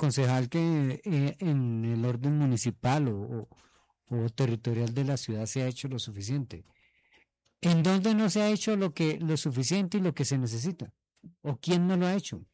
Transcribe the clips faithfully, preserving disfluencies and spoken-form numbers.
concejal, que eh, en el orden municipal o, o- o territorial de la ciudad se ha hecho lo suficiente. ¿En dónde no se ha hecho lo que lo suficiente y lo que se necesita? ¿O quién no lo ha hecho?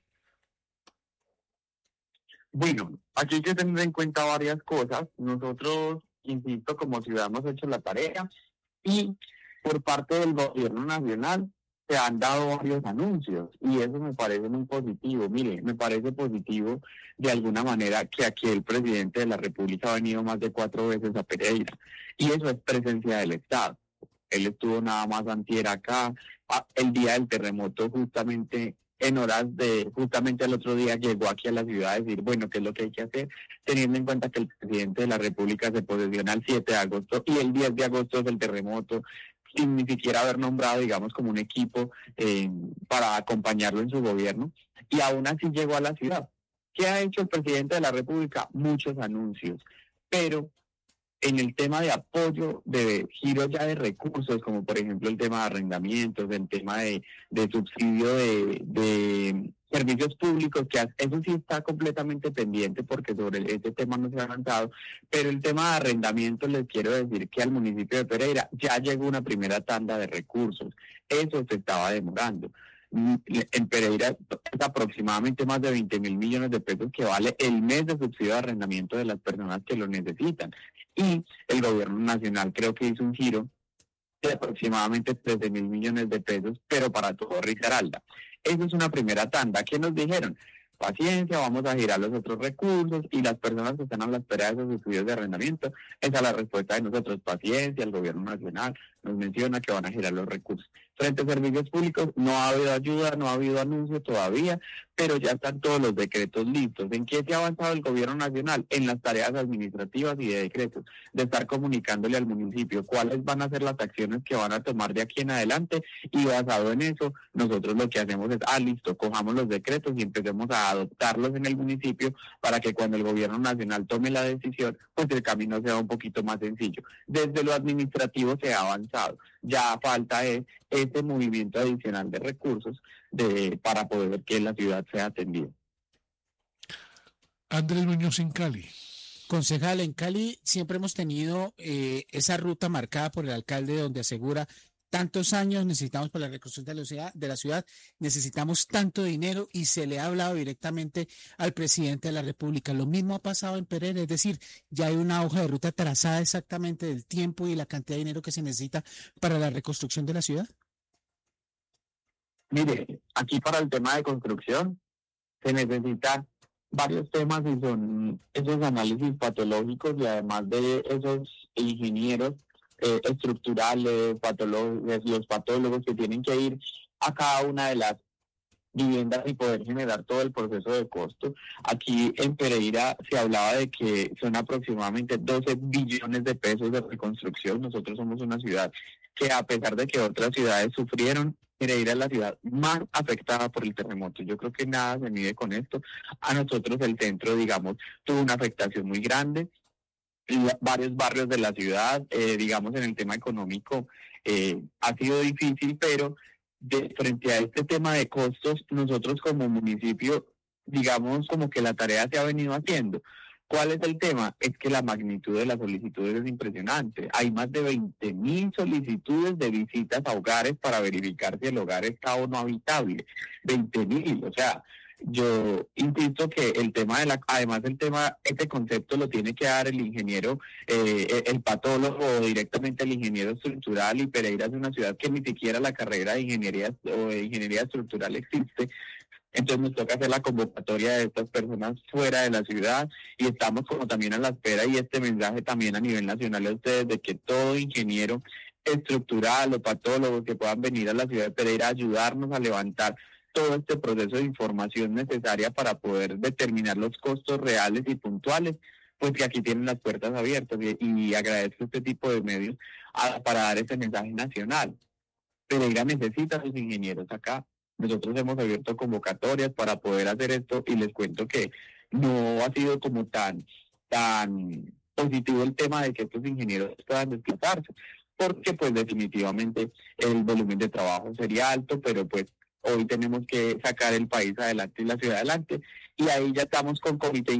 Bueno, aquí hay que tener en cuenta varias cosas. Nosotros, insisto, como ciudad hemos hecho la tarea y por parte del gobierno nacional se han dado varios anuncios y eso me parece muy positivo. Mire, me parece positivo de alguna manera que aquí el presidente de la República ha venido más de cuatro veces a Pereira y eso es presencia del Estado. Él estuvo nada más antier acá, a- el día del terremoto justamente en horas de, justamente el otro día llegó aquí a la ciudad a decir, bueno, ¿qué es lo que hay que hacer? Teniendo en cuenta que el presidente de la República se posesiona el siete de agosto y el diez de agosto es el terremoto, sin ni siquiera haber nombrado, digamos, como un equipo eh, para acompañarlo en su gobierno, y aún así llegó a la ciudad. ¿Qué ha hecho el presidente de la República? Muchos anuncios, pero en el tema de apoyo, de giro ya de recursos, como por ejemplo el tema de arrendamientos, el tema de, de subsidio de, de servicios públicos, que eso sí está completamente pendiente porque sobre este tema no se ha avanzado, pero el tema de arrendamientos les quiero decir que al municipio de Pereira ya llegó una primera tanda de recursos, eso se estaba demorando. En Pereira es aproximadamente más de veinte mil millones de pesos que vale el mes de subsidio de arrendamiento de las personas que lo necesitan. Y el gobierno nacional creo que hizo un giro de aproximadamente trece mil millones de pesos, pero para todo Risaralda. Esa es una primera tanda. ¿Qué nos dijeron? Paciencia, vamos a girar los otros recursos y las personas que están a la espera de esos estudios de arrendamiento, esa es la respuesta de nosotros, paciencia, el gobierno nacional nos menciona que van a girar los recursos. Frente a servicios públicos no ha habido ayuda, no ha habido anuncio todavía, pero ya están todos los decretos listos. ¿En qué se ha avanzado el gobierno nacional? En las tareas administrativas y de decretos, de estar comunicándole al municipio cuáles van a ser las acciones que van a tomar de aquí en adelante, y basado en eso, nosotros lo que hacemos es, ah, listo, cojamos los decretos y empecemos a adoptarlos en el municipio para que cuando el gobierno nacional tome la decisión, pues el camino sea un poquito más sencillo. Desde lo administrativo se ha avanzado, ya falta es este movimiento adicional de recursos de para poder que la ciudad sea atendida. Andrés Muñoz en Cali. Concejal, en Cali siempre hemos tenido eh, esa ruta marcada por el alcalde donde asegura tantos años necesitamos para la reconstrucción de la ciudad, de la ciudad, necesitamos tanto dinero y se le ha hablado directamente al presidente de la República. Lo mismo ha pasado en Pereira, es decir, ya hay una hoja de ruta trazada exactamente del tiempo y la cantidad de dinero que se necesita para la reconstrucción de la ciudad. Mire, aquí para el tema de construcción se necesitan varios temas y son esos análisis patológicos y además de esos ingenieros eh, estructurales, patólogos, los patólogos que tienen que ir a cada una de las viviendas y poder generar todo el proceso de costo. Aquí en Pereira se hablaba de que son aproximadamente doce billones de pesos de reconstrucción. Nosotros somos una ciudad que, a pesar de que otras ciudades sufrieron, Pereira es la ciudad más afectada por el terremoto. Yo creo que nada se mide con esto. A nosotros el centro, digamos, tuvo una afectación muy grande. Varios barrios de la ciudad, eh, digamos, en el tema económico eh, ha sido difícil, pero de frente a este tema de costos, nosotros como municipio, digamos, como que la tarea se ha venido haciendo. ¿Cuál es el tema? Es que la magnitud de las solicitudes es impresionante. Hay más de veinte mil solicitudes de visitas a hogares para verificar si el hogar está o no habitable. veinte mil, o sea, yo insisto que el tema de la, además el tema, este concepto lo tiene que dar el ingeniero, eh, el patólogo o directamente el ingeniero estructural, y Pereira es una ciudad que ni siquiera la carrera de ingeniería o de ingeniería estructural existe. Entonces nos toca hacer la convocatoria de estas personas fuera de la ciudad y estamos como también a la espera, y este mensaje también a nivel nacional a ustedes, de que todo ingeniero estructural o patólogo que puedan venir a la ciudad de Pereira a ayudarnos a levantar todo este proceso de información necesaria para poder determinar los costos reales y puntuales, pues que aquí tienen las puertas abiertas, y, y agradezco este tipo de medios a, para dar ese mensaje nacional. Pereira necesita a sus ingenieros acá. Nosotros hemos abierto convocatorias para poder hacer esto y les cuento que no ha sido como tan, tan positivo el tema de que estos ingenieros puedan desplazarse, porque pues definitivamente el volumen de trabajo sería alto, pero pues hoy tenemos que sacar el país adelante y la ciudad adelante, y ahí ya estamos con comité